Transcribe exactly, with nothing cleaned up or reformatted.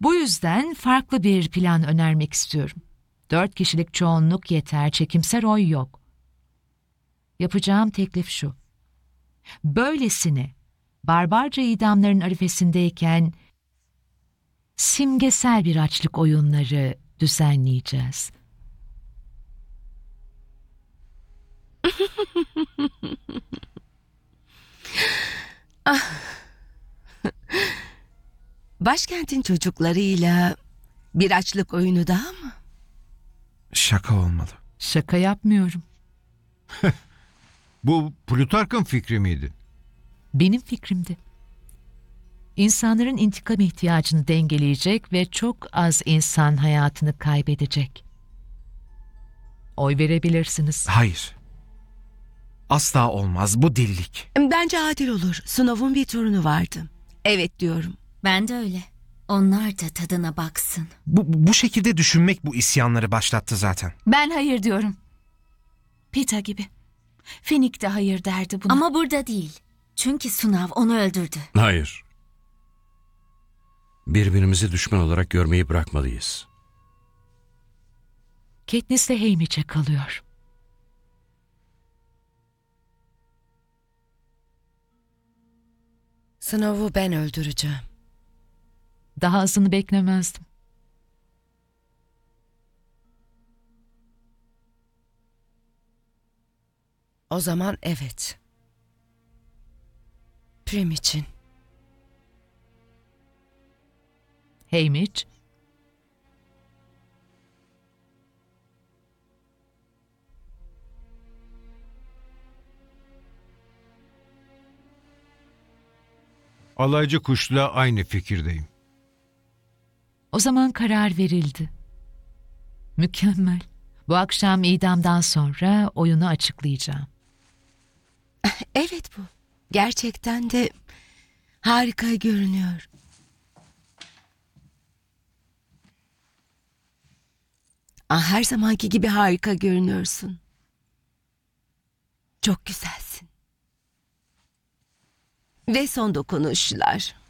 Bu yüzden farklı bir plan önermek istiyorum. Dört kişilik çoğunluk yeter, çekimser oy yok. Yapacağım teklif şu. Böylesine barbarca idamların arifesindeyken simgesel bir açlık oyunları düzenleyeceğiz. Ah. Başkentin çocuklarıyla bir açlık oyunu daha mı? Şaka olmalı. Şaka yapmıyorum. Bu Plutark'ın fikri miydi? Benim fikrimdi. İnsanların intikam ihtiyacını dengeleyecek ve çok az insan hayatını kaybedecek. Oy verebilirsiniz. Hayır. Asla olmaz. Bu delilik. Bence adil olur. Snow'un bir torunu vardı. Evet diyorum. Ben de öyle. Onlar da tadına baksın. Bu, bu şekilde düşünmek bu isyanları başlattı zaten. Ben hayır diyorum. Pita gibi. Finik de hayır derdi buna. Ama burada değil. Çünkü Sunav onu öldürdü. Hayır. Birbirimizi düşman olarak görmeyi bırakmalıyız. Katniss de Haymitch'e kalıyor. Snow'u ben öldüreceğim. Daha azını beklemezdim. O zaman evet. Prim için. Haymitch, Alaycı kuşla aynı fikirdeyim. o zaman karar verildi. Mükemmel. Bu akşam idamdan sonra oyunu açıklayacağım. Evet bu. Gerçekten de harika görünüyor. Ah, her zamanki gibi harika görünüyorsun. Çok güzelsin. Ve son dokunuşlar.